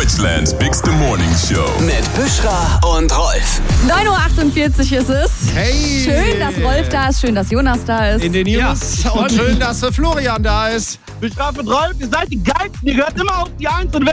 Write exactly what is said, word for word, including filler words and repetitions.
Deutschlands bigste Morning Show. Mit Büschra und Rolf. neun Uhr achtundvierzig ist es. Hey. Schön, dass Rolf da ist, schön, dass Jonas da ist. In den News. Ja. Und schön, dass Florian da ist. Büschra und Rolf, ihr seid die Geilsten, ihr gehört immer auf die Eins und wenn